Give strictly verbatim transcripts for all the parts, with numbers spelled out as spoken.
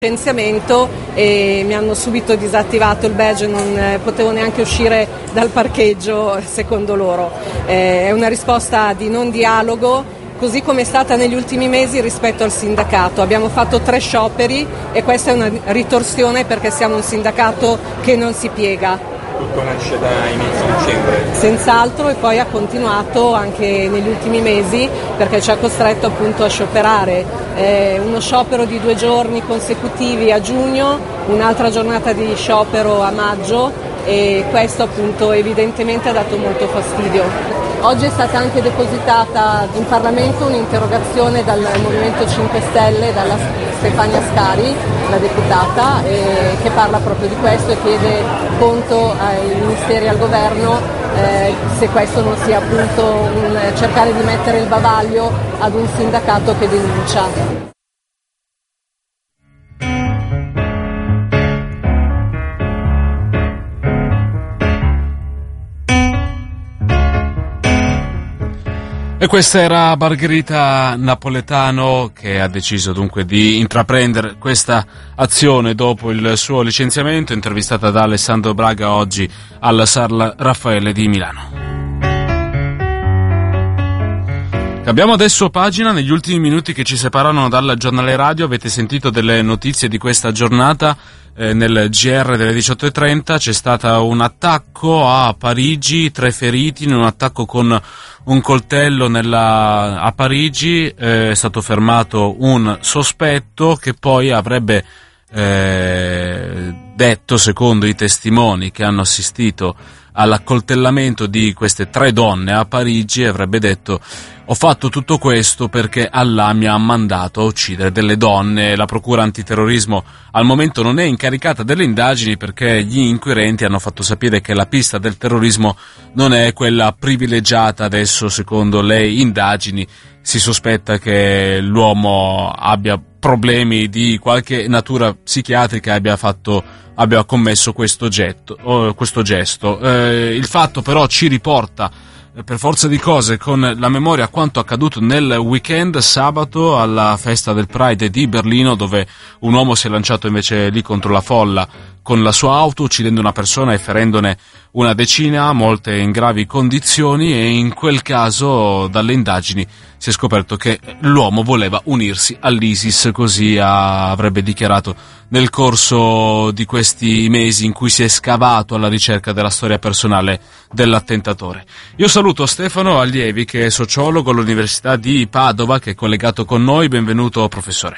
licenziamento e mi hanno subito disattivato il badge, non eh, potevo neanche uscire dal parcheggio secondo loro. Eh, è una risposta di non dialogo, così come è stata negli ultimi mesi rispetto al sindacato. Abbiamo fatto tre scioperi e questa è una ritorsione perché siamo un sindacato che non si piega. Tutto nasce da inizio dicembre. Senz'altro, e poi ha continuato anche negli ultimi mesi perché ci ha costretto appunto a scioperare. Eh, uno sciopero di due giorni consecutivi a giugno, un'altra giornata di sciopero a maggio e questo appunto evidentemente ha dato molto fastidio. Oggi è stata anche depositata in Parlamento un'interrogazione dal Movimento cinque Stelle, dalla Stefania Scari, la deputata, eh, che parla proprio di questo e chiede conto ai ministeri e al governo eh, se questo non sia appunto un, cercare di mettere il bavaglio ad un sindacato che denuncia. E questa era Margherita Napoletano, che ha deciso dunque di intraprendere questa azione dopo il suo licenziamento, intervistata da Alessandro Braga oggi al San Raffaele di Milano. Cambiamo adesso pagina. Negli ultimi minuti che ci separano dal giornale radio avete sentito delle notizie di questa giornata. Eh, nel G R delle diciotto e trenta c'è stato un attacco a Parigi, tre feriti in un attacco con un coltello nella, a Parigi. Eh, è stato fermato un sospetto che poi avrebbe eh, detto, secondo i testimoni che hanno assistito all'accoltellamento di queste tre donne a Parigi, avrebbe detto: ho fatto tutto questo perché Allah mi ha mandato a uccidere delle donne. La procura antiterrorismo al momento non è incaricata delle indagini perché gli inquirenti hanno fatto sapere che la pista del terrorismo non è quella privilegiata. Adesso, secondo le indagini, si sospetta che l'uomo abbia problemi di qualche natura psichiatrica e abbia fatto abbia commesso questo getto, oh, questo gesto. Eh, il fatto però ci riporta eh, per forza di cose con la memoria a quanto accaduto nel weekend sabato alla festa del Pride di Berlino, dove un uomo si è lanciato invece lì contro la folla con la sua auto, uccidendo una persona e ferendone una decina, molte in gravi condizioni, e in quel caso dalle indagini si è scoperto che l'uomo voleva unirsi all'ISIS, così avrebbe dichiarato nel corso di questi mesi in cui si è scavato alla ricerca della storia personale dell'attentatore. Io saluto Stefano Allievi, che è sociologo all'Università di Padova, che è collegato con noi. Benvenuto, professore.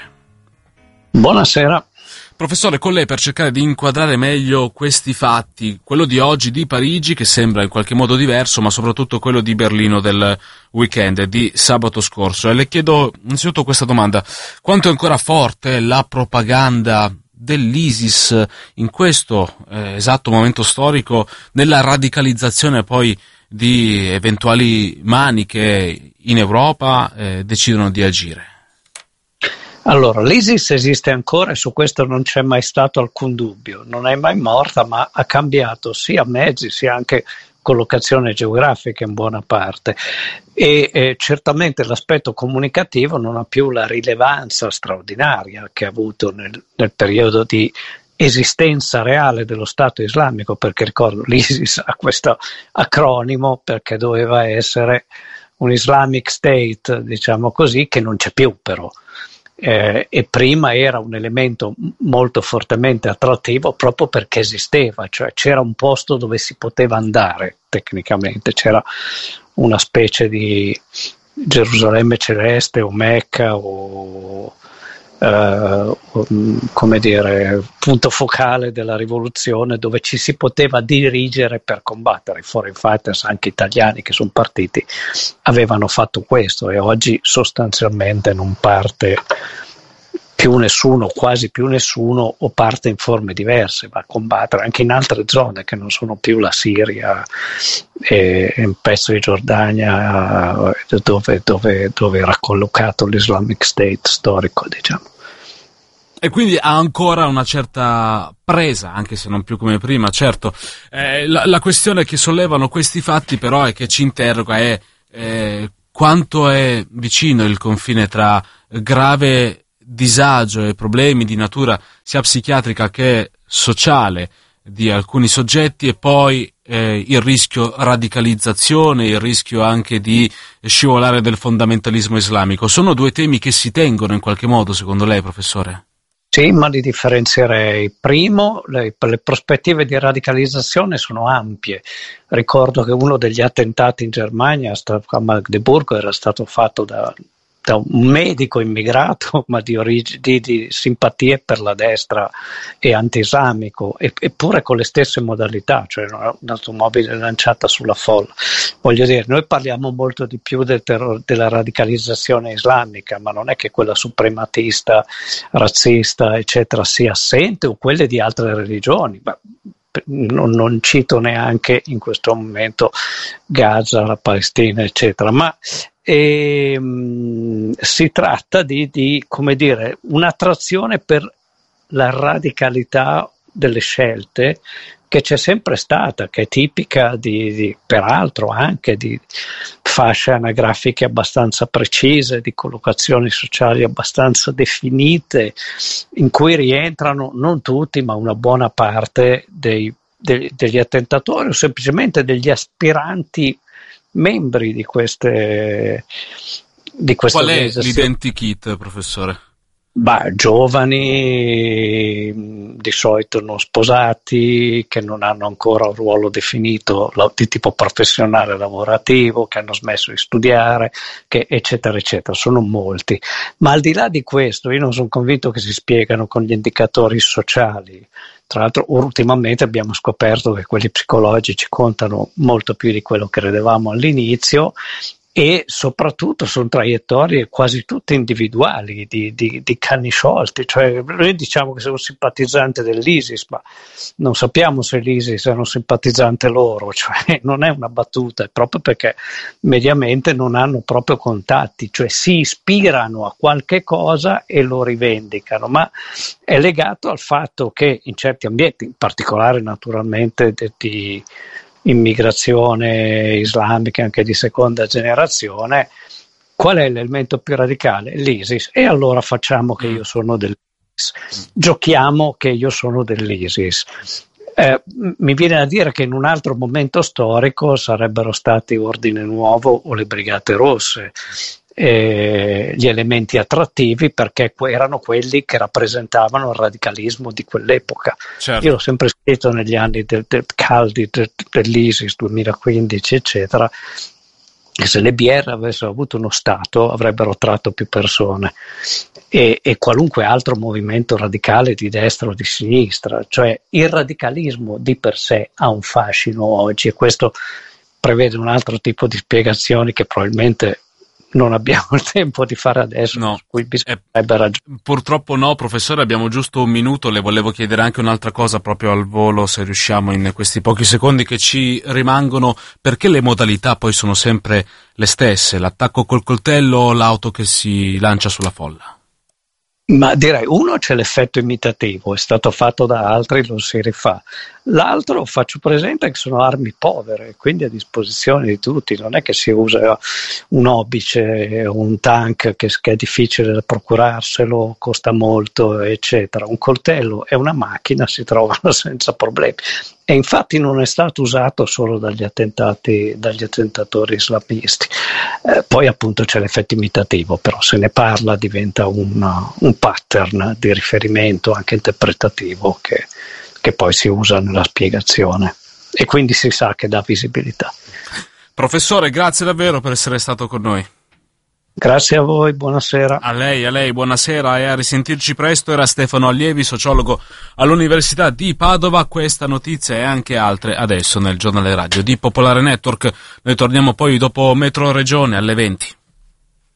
Buonasera. Professore, con lei per cercare di inquadrare meglio questi fatti, quello di oggi di Parigi, che sembra in qualche modo diverso, ma soprattutto quello di Berlino del weekend, di sabato scorso. E le chiedo innanzitutto questa domanda: quanto è ancora forte la propaganda dell'ISIS in questo eh, esatto momento storico, nella radicalizzazione poi di eventuali mani che in Europa eh, decidono di agire? Allora, l'ISIS esiste ancora e su questo non c'è mai stato alcun dubbio, non è mai morta, ma ha cambiato sia mezzi sia anche collocazione geografica in buona parte, e eh, certamente l'aspetto comunicativo non ha più la rilevanza straordinaria che ha avuto nel, nel periodo di esistenza reale dello Stato islamico, perché ricordo l'ISIS ha questo acronimo perché doveva essere un Islamic State, diciamo così, che non c'è più però. Eh, e prima era un elemento molto fortemente attrattivo proprio perché esisteva, cioè c'era un posto dove si poteva andare tecnicamente, c'era una specie di Gerusalemme celeste o Mecca o eh, come dire, punto focale della rivoluzione dove ci si poteva dirigere per combattere. I foreign fighters, anche italiani che sono partiti, avevano fatto questo, e oggi sostanzialmente non parte più nessuno, quasi più nessuno, o parte in forme diverse, va a combattere anche in altre zone che non sono più la Siria e un pezzo di Giordania dove, dove, dove era collocato l'Islamic State storico, diciamo. E quindi ha ancora una certa presa, anche se non più come prima, certo. Eh, la, la questione che sollevano questi fatti però e che ci interroga è eh, quanto è vicino il confine tra grave disagio e problemi di natura sia psichiatrica che sociale di alcuni soggetti, e poi eh, il rischio radicalizzazione, il rischio anche di scivolare del fondamentalismo islamico. Sono due temi che si tengono in qualche modo, secondo lei, professore? Sì, ma li differenzierei. Primo, le, le prospettive di radicalizzazione sono ampie. Ricordo che uno degli attentati in Germania a Magdeburgo era stato fatto da, da un medico immigrato, ma di, origine, di, di simpatie per la destra e anti-islamico, e, eppure con le stesse modalità, cioè un'automobile lanciata sulla folla. Voglio dire, noi parliamo molto di più del terror, della radicalizzazione islamica, ma non è che quella suprematista, razzista, eccetera, sia assente, o quelle di altre religioni. Ma non, non cito neanche in questo momento Gaza, la Palestina, eccetera, ma E, mh, si tratta di, di, come dire, un'attrazione per la radicalità delle scelte che c'è sempre stata, che è tipica di, di peraltro anche di fasce anagrafiche abbastanza precise, di collocazioni sociali abbastanza definite, in cui rientrano non tutti, ma una buona parte dei, de, degli attentatori o semplicemente degli aspiranti membri di queste di queste Qual è organizzazioni. l'identikit, professore? Bah, giovani, di solito non sposati, che non hanno ancora un ruolo definito di tipo professionale lavorativo, che hanno smesso di studiare, che eccetera eccetera, sono molti. Ma al di là di questo, io non sono convinto che si spiegano con gli indicatori sociali. Tra l'altro ultimamente abbiamo scoperto che quelli psicologici contano molto più di quello che credevamo all'inizio, e soprattutto sono traiettorie quasi tutte individuali di, di, di cani sciolti. Cioè, noi diciamo che siamo simpatizzanti dell'ISIS, ma non sappiamo se l'ISIS è un simpatizzante loro, cioè non è una battuta, è proprio perché mediamente non hanno proprio contatti, cioè si ispirano a qualche cosa e lo rivendicano, ma è legato al fatto che in certi ambienti, in particolare naturalmente di, di immigrazione islamica anche di seconda generazione, qual è l'elemento più radicale? L'ISIS. E allora facciamo che io sono dell'ISIS, giochiamo che io sono dell'ISIS. Eh, mi viene a dire che in un altro momento storico sarebbero stati Ordine Nuovo o le Brigate Rosse eh, gli elementi attrattivi, perché erano quelli che rappresentavano il radicalismo di quell'epoca. Certo. Io l'ho sempre scritto negli anni del, del caldi del, dell'ISIS duemilaquindici eccetera, che se le B R avessero avuto uno Stato avrebbero attratto più persone, e, e qualunque altro movimento radicale di destra o di sinistra. Cioè il radicalismo di per sé ha un fascino oggi, e questo prevede un altro tipo di spiegazioni che probabilmente non abbiamo il tempo di fare adesso, no. Su cui bisognerebbe ragionare. Purtroppo no, professore, abbiamo giusto un minuto. Le volevo chiedere anche un'altra cosa proprio al volo, se riusciamo, in questi pochi secondi che ci rimangono, perché le modalità poi sono sempre le stesse, l'attacco col coltello o l'auto che si lancia sulla folla? Ma direi, uno, c'è l'effetto imitativo, è stato fatto da altri, lo si rifà. L'altro, faccio presente che sono armi povere, quindi a disposizione di tutti, non è che si usa un obice o un tank che, che è difficile da procurarselo, costa molto, eccetera. Un coltello e una macchina si trovano senza problemi, e infatti non è stato usato solo dagli attentati, dagli attentatori islamisti. Eh, poi appunto c'è l'effetto imitativo, però se ne parla diventa un, un pattern di riferimento anche interpretativo che, che poi si usa nella spiegazione, e quindi si sa che dà visibilità. Professore, grazie davvero per essere stato con noi. Grazie a voi, buonasera. A lei, a lei, buonasera, e a risentirci presto. Era Stefano Allievi, sociologo all'Università di Padova. Questa notizia e anche altre adesso nel giornale radio di Popolare Network. Noi torniamo poi dopo Metro Regione alle venti.